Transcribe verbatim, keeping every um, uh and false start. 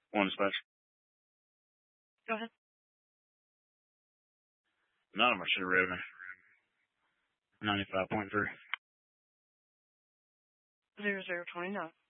One dispatch. Go ahead. None of them should have read me. ninety-five point three. Zero zero twenty nine.